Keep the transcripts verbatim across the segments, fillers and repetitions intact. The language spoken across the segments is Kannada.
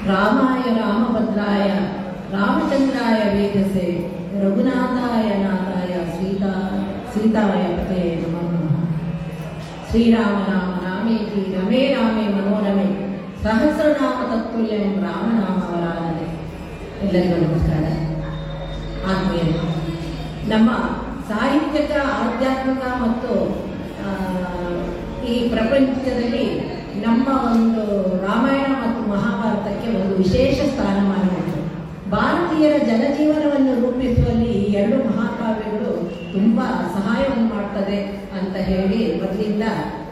ರಾಮಾಯ ರಾಮಭದ್ರಾಯ ರಾಮಚಂದ್ರಾಯ ವೇದಸೆ ರಘುನಾಥಾಯ ನಾಥಾಯ ಸೀತಾ ಸೀತಾಯ ಪತೆ ನಮಃ. ಶ್ರೀರಾಮ ರಾಮ ರಾಮೇತಿ ರಮೇ ರಾಮೇ ಮನೋರಮೆ ಸಹಸ್ರನಾಮ ತತ್ತುಲ್ಯಂ ರಾಮನಾಮ ವರಾನನೆ. ಎಲ್ಲರಿಗೂ ನಮಸ್ಕಾರ. ಆತ್ಮೀಯ ನಮ್ಮ ಸಾಹಿತ್ಯಿಕ ಆಧ್ಯಾತ್ಮಿಕ ಮತ್ತು ಈ ಪ್ರಪಂಚದಲ್ಲಿ ನಮ್ಮ ಒಂದು ರಾಮಾಯಣ ಮತ್ತು ಮಹಾಭಾರತಕ್ಕೆ ಒಂದು ವಿಶೇಷ ಸ್ಥಾನಮಾನ ಉಂಟು. ಭಾರತೀಯರ ಜನಜೀವನವನ್ನು ರೂಪಿಸುವಲ್ಲಿ ಈ ಎರಡು ಮಹಾಕಾವ್ಯಗಳು ತುಂಬಾ ಸಹಾಯವನ್ನು ಮಾಡ್ತದೆ ಅಂತ ಹೇಳಿ ಮೊದಲಿಂದ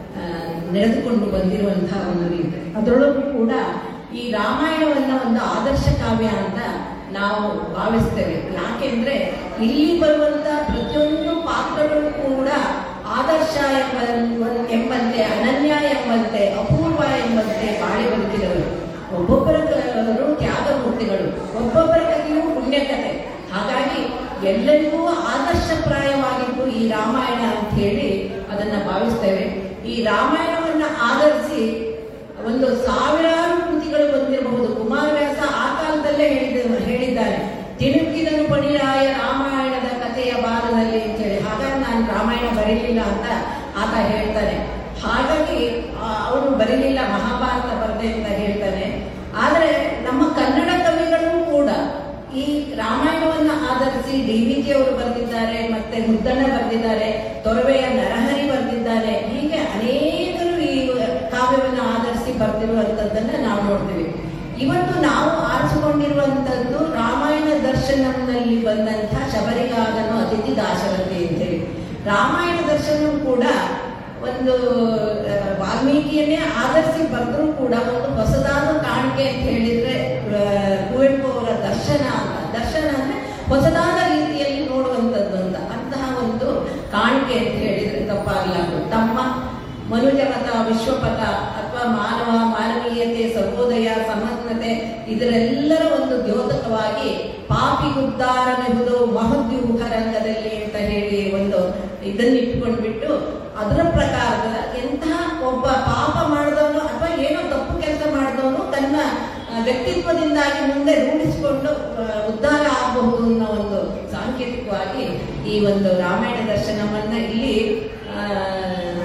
ನಡೆದುಕೊಂಡು ಬಂದಿರುವಂತಹ ಒಂದು ರೀತಿ. ಅದರೊಳಗೂ ಕೂಡ ಈ ರಾಮಾಯಣವನ್ನ ಒಂದು ಆದರ್ಶ ಕಾವ್ಯ ಅಂತ ನಾವು ಭಾವಿಸ್ತೇವೆ. ಯಾಕೆಂದ್ರೆ ಇಲ್ಲಿ ಬರುವಂತ ಪ್ರತಿಯೊಂದು ಪಾತ್ರಗಳು ಕೂಡ ಆದರ್ಶ ಎಂಬ ಎಂಬಂತೆ, ಅನನ್ಯ ಎಂಬಂತೆ, ಅಪೂರ್ವ ಎಂಬಂತೆ ಬಾಳಿ ಬದುಕಿದವರು. ಒಬ್ಬೊಬ್ಬರು ತ್ಯಾಗಮೂರ್ತಿಗಳು, ಒಬ್ಬೊಬ್ಬರ ಕಥೆಯೂ ಪುಣ್ಯಕಥೆ. ಹಾಗಾಗಿ ಎಲ್ಲರಿಗೂ ಆದರ್ಶಪ್ರಾಯವಾಗಿದ್ದು ಈ ರಾಮಾಯಣ ಅಂತ ಹೇಳಿ ಅದನ್ನ ಭಾವಿಸ್ತೇವೆ. ಈ ರಾಮಾಯಣವನ್ನ ಆಧರಿಸಿ ಒಂದು ಸಾವಿರಾರು ಕೃತಿಗಳು ಬಂದಿರಬಹುದು. ಕುಮಾರವ್ಯಾಸ ಆ ಕಾಲದಲ್ಲೇ ಹೇಳಿದ ಹೇಳಿದ್ದಾರೆ, ತಿಣುಕಿದನು ಪಣಿರಾಯ ರಾಮಾಯಣದ ಕಥೆಯ ಭಾರದಲ್ಲಿ ಅಂತ ಹೇಳಿ. ಹಾಗಾಗಿ ನಾನು ರಾಮಾಯಣ ಬರೀಲಿಲ್ಲ ಅಂತ ಆತ ಹೇಳ್ತಾನೆ. ಹಾಗಾಗಿ ಅವನು ಬರೀಲಿಲ್ಲ, ಮಹಾಭಾರತ ಬರದೆ ಅಂತ ಹೇಳ್ತಾನೆ. ಆದರೆ ನಮ್ಮ ಕನ್ನಡ ಕವಿಗಳು ಕೂಡ ಈ ರಾಮಾಯಣವನ್ನ ಆಧರಿಸಿ ಡಿ ವಿ ಜಿ ಅವರು ಬರೆದಿದ್ದಾರೆ, ಮತ್ತೆ ಮುದ್ದಣ್ಣ ಬರೆದಿದ್ದಾರೆ, ತೊರವೆಯ ನರಹರಿ ಬರೆದಿದ್ದಾರೆ. ಹೀಗೆ ಅನೇಕರು ಈ ಕಾವ್ಯವನ್ನು ಆಧರಿಸಿ ಬರೆದಿರುವಂತದ್ದನ್ನ ನಾವು ನೋಡ್ತೀವಿ. ಇವತ್ತು ನಾವು ಆರಿಸಿಕೊಂಡಿರುವಂತದ್ದು ರಾಮಾಯಣ ದರ್ಶನಂನಲ್ಲಿ ಬಂದಂತಹ ಶಬರಿಗಾಗನು ಅತಿಥಿ ದಾಶರಥಿ ಅಂತೇಳಿ. ರಾಮಾಯಣ ದರ್ಶನ ಕೂಡ ಒಂದು ವಾಲ್ಮೀಕಿಯನ್ನೇ ಆಧರಿಸಿ ಬರೆದ್ರು ಕೂಡ ಒಂದು ಹೊಸದಾದ ಕಾಣಿಕೆ ಅಂತ ಹೇಳಿದ್ರೆ ಕುವೆಂಪು ಅವರ ದರ್ಶನ ಅಂತ. ದರ್ಶನ ಅಂದ್ರೆ ಹೊಸದಾದ ರೀತಿಯಲ್ಲಿ ನೋಡುವಂಥದ್ದು ಅಂತ. ಅಂತಹ ಒಂದು ಕಾಣಿಕೆ ಅಂತ ಹೇಳಿದ್ರೆ ತಪ್ಪಾಗಲಾರದು. ತಮ್ಮ ಮನುಜಪಥ, ವಿಶ್ವಪಥ ಅಥವಾ ಮಾನವ ಮಾನವೀಯತೆ, ಸರ್ವೋದಯ, ಸಮಗ್ರತೆ ಇದರೆಲ್ಲರ ಒಂದು ದ್ಯೋತಕವಾಗಿ ಪಾಪಿಗುದ್ದಾರನೆಹುದು ಮಹದ್ಯೂಹ ರಂಗದಲ್ಲಿ ಅಂತ ಹೇಳಿ ಒಂದು ಇದನ್ನ ಇಟ್ಕೊಂಡ್ಬಿಟ್ಟು ಅದರ ಪ್ರಕಾರದ ಎಂತಹ ಒಬ್ಬ ಪಾಪ ಮಾಡಿದವನು ಅಥವಾ ಏನೋ ತಪ್ಪು ಕೆಲಸ ಮಾಡಿದವನು ತನ್ನ ವ್ಯಕ್ತಿತ್ವದಿಂದಾಗಿ ಮುಂದೆ ರೂಢಿಸಿಕೊಂಡು ಉದ್ಧಾರ ಆಗಬಹುದು ಅನ್ನೋ ಒಂದು ಸಾಂಕೇತಿಕವಾಗಿ ಈ ಒಂದು ರಾಮಾಯಣ ದರ್ಶನವನ್ನ ಇಲ್ಲಿ